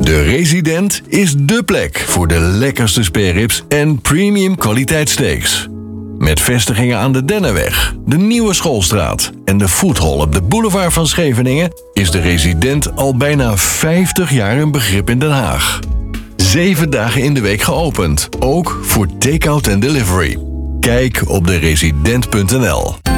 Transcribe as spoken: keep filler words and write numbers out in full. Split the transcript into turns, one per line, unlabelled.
De Resident is dé plek voor de lekkerste spareribs en premium kwaliteit steaks. Met vestigingen aan de Dennenweg, de Nieuwe Schoolstraat en de Foodhall op de boulevard van Scheveningen is de Resident al bijna vijftig jaar een begrip in Den Haag. Zeven dagen in de week geopend, ook voor take-out en delivery. Kijk op de resident punt n l.